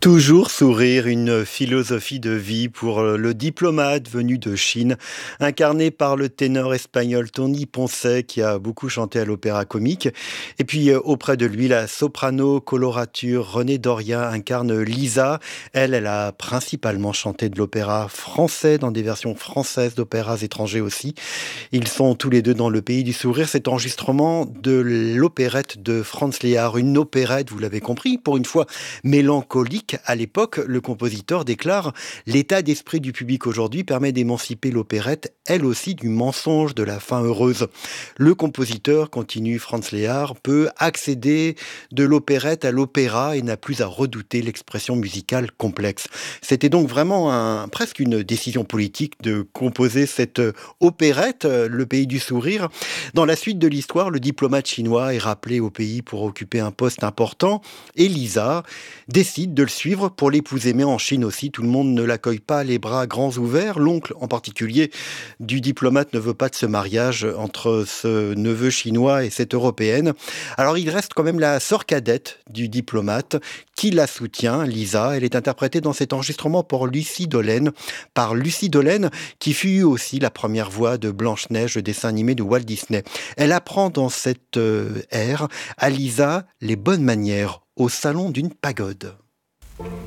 Toujours sourire, une philosophie de vie pour le diplomate venu de Chine, incarné par le ténor espagnol Tony Poncet qui a beaucoup chanté à l'opéra comique. Et puis auprès de lui, la soprano colorature Renée Doria incarne Lisa. Elle a principalement chanté de l'opéra français dans des versions françaises d'opéras étrangers aussi. Ils sont tous les deux dans le pays du sourire. Cet enregistrement de l'opérette de Franz Lehár, une opérette, vous l'avez compris, pour une fois mélancolique. À l'époque, le compositeur déclare: l'état d'esprit du public aujourd'hui permet d'émanciper l'opérette, elle aussi, du mensonge de la fin heureuse. Le compositeur, continue Franz Lehár, peut accéder de l'opérette à l'opéra et n'a plus à redouter l'expression musicale complexe. C'était donc vraiment presque une décision politique de composer cette opérette, Le pays du sourire. Dans la suite de l'histoire, le diplomate chinois est rappelé au pays pour occuper un poste important et Lisa décide de le suivre pour l'épouser. Mais en Chine aussi, tout le monde ne l'accueille pas les bras grands ouverts. L'oncle en particulier du diplomate ne veut pas de ce mariage entre ce neveu chinois et cette européenne. Alors il reste quand même la sœur cadette du diplomate qui la soutient, Lisa. Elle est interprétée dans cet enregistrement par Lucie Dollen, qui fut aussi la première voix de Blanche-Neige, le dessin animé de Walt Disney. Elle apprend dans cette ère à Lisa les bonnes manières au salon d'une pagode.